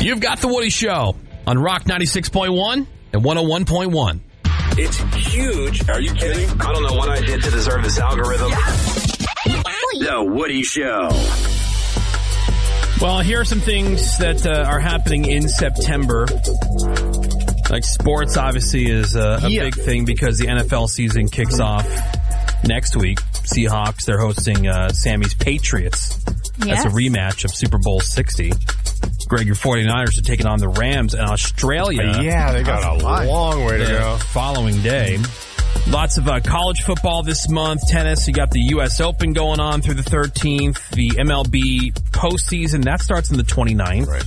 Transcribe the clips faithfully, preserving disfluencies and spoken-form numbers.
You've got The Woody Show on Rock ninety-six point one and one oh one point one. It's huge. Are you kidding? I don't know what I did to deserve this algorithm. The Woody Show. Well, here are some things that uh, are happening in September. Like sports, obviously, is uh, a yeah. big thing because the N F L season kicks off next week. Seahawks, they're hosting uh, Sammy's Patriots. Yes. That's a rematch of Super Bowl sixty. Greg, your 49ers are taking on the Rams in Australia. Uh, yeah, they got a fun. long way to the go. Following day. Lots of uh, college football this month. Tennis, you got the U S Open going on through the thirteenth. The M L B postseason, that starts on the twenty-ninth. Right.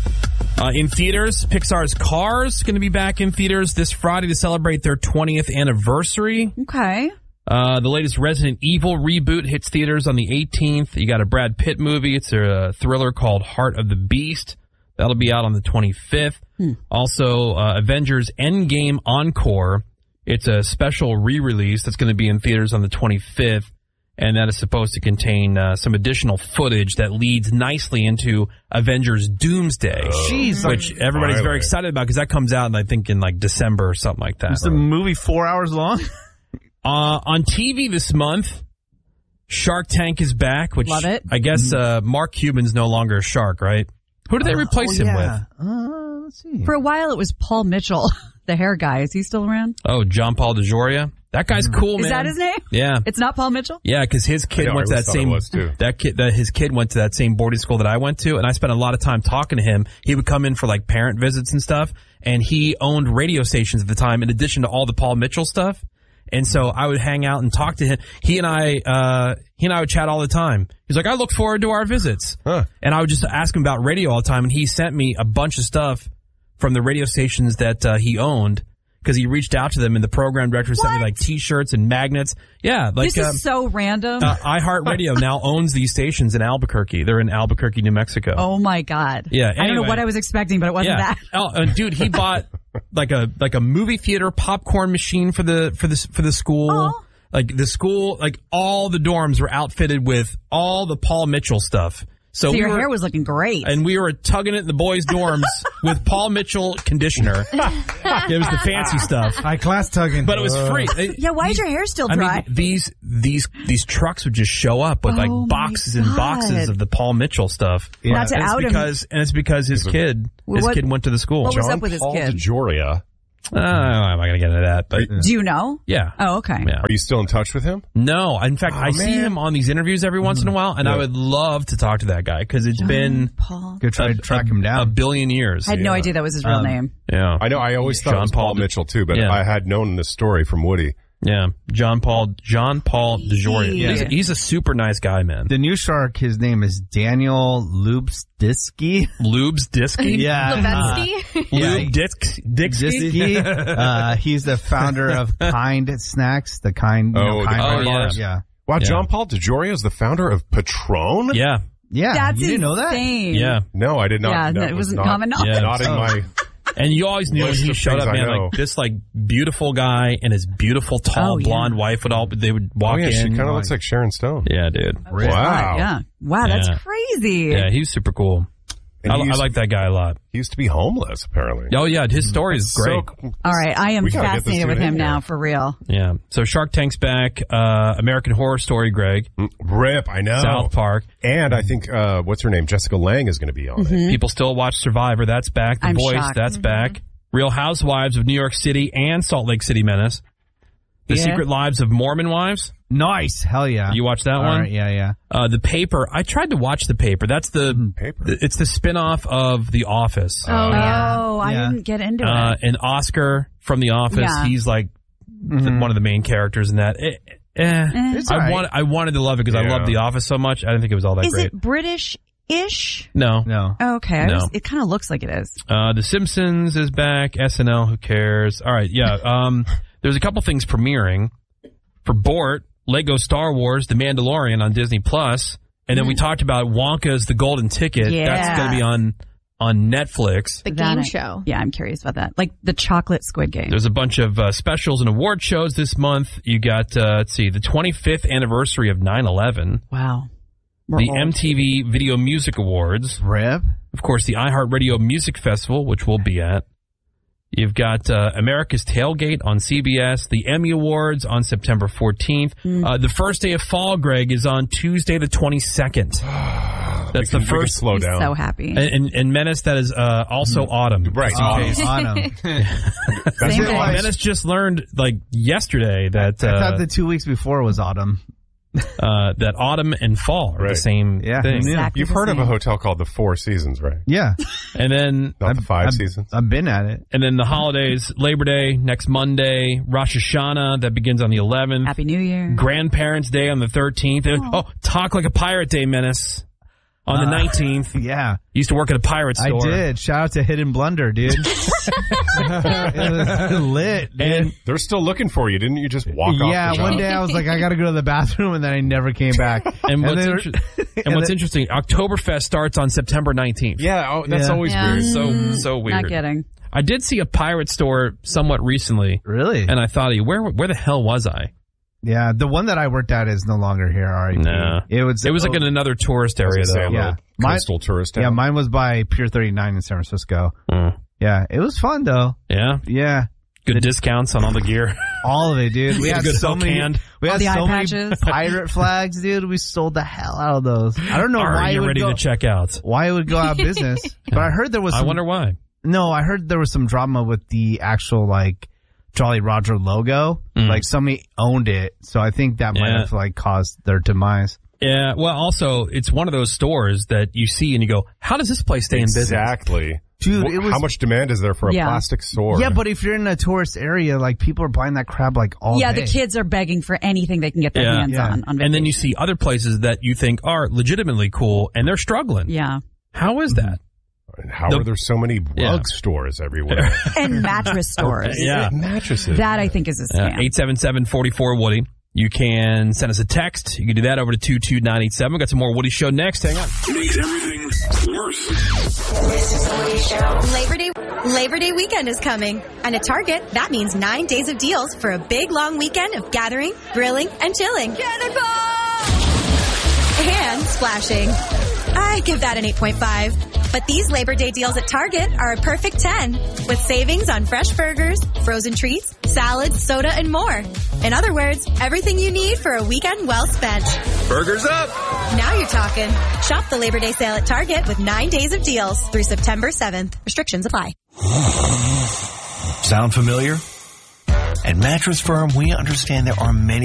Uh, in theaters, Pixar's Cars going to be back in theaters this Friday to celebrate their twentieth anniversary. Okay. Uh, the latest Resident Evil reboot hits theaters on the eighteenth. You got a Brad Pitt movie. It's a thriller called Heart of the Beast. That'll be out on the twenty-fifth. Hmm. Also, uh, Avengers Endgame Encore. It's a special re-release that's going to be in theaters on the twenty-fifth. And that is supposed to contain uh, some additional footage that leads nicely into Avengers Doomsday. Oh, Jeez, which everybody's finally. very excited about because that comes out, I think, in like December or something like that. Is the movie four hours long? Uh, on T V this month, Shark Tank is back, which Love it. I guess uh, Mark Cuban's no longer a shark, right? Who did they replace oh, him yeah. with? Uh, let's see. For a while, it was Paul Mitchell, the hair guy. Is he still around? Oh, John Paul DeJoria. That guy's cool, Is man. that his name? Yeah. It's not Paul Mitchell? Yeah, because his kid I know, went I to that always thought it same was, too. that kid that his kid went to that same boarding school that I went to, and I spent a lot of time talking to him. He would come in for like parent visits and stuff, and he owned radio stations at the time in addition to all the Paul Mitchell stuff. And so I would hang out and talk to him. He and I, uh, he and I would chat all the time. He's like, I look forward to our visits. Huh. And I would just ask him about radio all the time. And he sent me a bunch of stuff from the radio stations that uh, he owned because he reached out to them and the program director sent me like t-shirts and magnets. Yeah. Like, This is um, so random. uh, iHeartRadio now owns these stations in Albuquerque. They're in Albuquerque, New Mexico. oh, my God. Yeah, I don't know anyway. what I was expecting, but it wasn't Yeah. that. Oh, uh, dude, he bought like a like a movie theater popcorn machine for the for the for the school. Oh. Like the school, like all the dorms were outfitted with all the Paul Mitchell stuff. So, So we your were, hair was looking great. and we were tugging it in the boys' dorms with Paul Mitchell conditioner. It was the fancy stuff, High class tugging. but it was free. It- yeah, why is your hair still I dry? mean, these these these trucks would just show up with Oh, like my boxes and God. boxes of the Paul Mitchell stuff. Not to and it's out him. because and it's because his kid his What- kid went to the school. what was John up with his Paul kid? DeJoria. Uh, I'm not gonna get into that, but Do you know? yeah. Oh, okay. Yeah. Are you still in touch with him? No, in fact, Oh, I see man. him on these interviews every once in a while, and Yeah. I would love to talk to that guy because it's been Paul. Go try a, to track a- him down. a billion years. I had no Yeah. idea that was his real Um, name. Yeah, I know. I always thought John it was Paul Paul De- Mitchell too, but Yeah. I had known this story from Woody. yeah. John Paul, John Paul DeJoria. Yeah. He's, he's a super nice guy, man. The new shark, his name is Daniel Lubstisky. Lubes Disky. Yeah. Levetsky? Lube Disk Dixky. Disky. Uh, he's the founder of Kind Snacks, the Kind, you know, Oh, the Kind Kind bars. bars. Yeah. Wow, Yeah. John Paul DeJoria is the founder of Patron? Yeah, Yeah. That's you didn't know that? insane. yeah. No, I did not. Yeah, that it was wasn't not, common knowledge. Yeah. Not in Oh. my. And you always knew when List he of showed things up, I man, know. like this like beautiful guy and his beautiful tall Oh, yeah. blonde wife would all they would walk Oh yeah, in. she kind of looks like Sharon Stone. Yeah, dude. Really? Wow. Yeah. Wow, that's Yeah. crazy. Yeah, he's super cool. And I, he I used- like that guy a lot. He used to be homeless, apparently. Oh yeah, his story is great. So, All right, I am We gotta get this fascinated dude with in him here. now, for real. Yeah. So Shark Tank's back. Uh, American Horror Story, Greg. Rip, I know. South Park. And I think, uh, what's her name? Jessica Lange is going to be on it. People still watch Survivor. That's back. The I'm Voice. shocked. That's back. Real Housewives of New York City and Salt Lake City Menace. The Yeah. Secret Lives of Mormon Wives. Nice. Hell yeah. You watch that All one? right, yeah, yeah. Uh, The Paper. I tried to watch The Paper. That's the Paper. It's the spinoff of The Office. Oh, yeah. Oh, I Yeah. didn't get into Uh, it. and Oscar from The Office. Yeah. He's like the, one of the main characters in that. Eh, eh. It's I all right. want. I wanted to love it because I Yeah. loved The Office so much. I didn't think it was all that Is great. it British-ish? No. No. Okay, I No. was- it kind of looks like it is. Uh, The Simpsons is back. S N L, who cares? All right, yeah. Um, there's a couple things premiering. For Bort, Lego Star Wars, The Mandalorian on Disney Plus, and then we talked about Wonka's The Golden Ticket. Yeah. That's going to be on on Netflix. The That game I- show. Yeah, I'm curious about that. Like the chocolate squid game. There's a bunch of uh, specials and award shows this month. You got, uh, let's see, the twenty-fifth anniversary of nine eleven, Wow. We're the old. M T V Video Music Awards, Rip. Of course, the iHeartRadio Music Festival, which we'll be at. You've got uh, America's Tailgate on C B S, the Emmy Awards on September fourteenth. Mm. Uh, the first day of fall, Greg, is on Tuesday the twenty-second. That's can, the first. Slow down. So happy. And, and, and Menace, that is uh, also autumn. Right. Oh, autumn. Same it. Menace just learned, like, yesterday that... I uh, thought the two weeks before was autumn. uh, that autumn and fall are Right. the same Yeah. thing. Exactly You've the heard same. of a hotel called the Four Seasons, right? Yeah. And then... Not the five I've, seasons. I've been at it. And then the holidays, Labor Day, next Monday, Rosh Hashanah, that begins on the eleventh. Happy New Year. Grandparents' Day on the thirteenth. And, oh, Talk Like a Pirate Day, Menace, on the Uh, nineteenth. Yeah. Used to work at a pirate I store. did. Shout out to Hidden Blunder, dude. It was lit, dude. And They're still looking for you. Didn't you just walk off yeah, the one job? day I was like, I gotta go to the bathroom, and then I never came back. and what's, they were- inter- and what's then- interesting, Oktoberfest starts on September nineteenth. Yeah, oh, that's Yeah. always Yeah. weird. So, so weird. Not kidding. I did see a pirate store somewhat recently, Really? and I thought, where where the hell was I? Yeah, the one that I worked at is no longer here. R I P Nah. It was. It was like oh, in another tourist area, Say, though. a Yeah. little Mine- coastal tourist town. Yeah, mine was by Pier thirty-nine in San Francisco. Mm. Yeah, it was fun though. Yeah, Yeah, good discounts on all the gear. all of it, dude. We Get a had good so Coke many. hand. We All had the so eye many patches. pirate flags, dude. We sold the hell out of those. I don't know Are why it you would ready go. to check out? Why it would go out of business, but I heard there was. I Some, wonder why. No, I heard there was some drama with the actual like Jolly Roger logo. Mm. Like somebody owned it, so I think that might Yeah. have like caused their demise. Yeah, well, also, it's one of those stores that you see and you go, how does this place stay in business? Exactly. Dude, Wh- it was- How much demand is there for a Yeah. plastic store? Yeah, but if you're in a tourist area, like people are buying that crap like all yeah, day. the kids are begging for anything they can get their Yeah. hands Yeah. on. on And then you vacation. see other places that you think are legitimately cool, and they're struggling. Yeah. How is that? And how The- are there so many rug Yeah. stores everywhere? And mattress stores. Yeah. Mattresses. That I think is a scam. eight seven seven, four four, Woody. You can send us a text. You can do that over to two two nine eight seven. We've got some more Woody Show next. Hang on. Makes everything worse. This is the Woody Show. Labor Day, Labor Day weekend is coming. And at Target, that means nine days of deals for a big long weekend of gathering, grilling, and chilling. And splashing. I give that an eight point five. But these Labor Day deals at Target are a perfect ten, with savings on fresh burgers, frozen treats, salads, soda, and more. In other words, everything you need for a weekend well spent. Burgers up! Now you're talking. Shop the Labor Day sale at Target with nine days of deals through September seventh. Restrictions apply. Sound familiar? At Mattress Firm, we understand there are many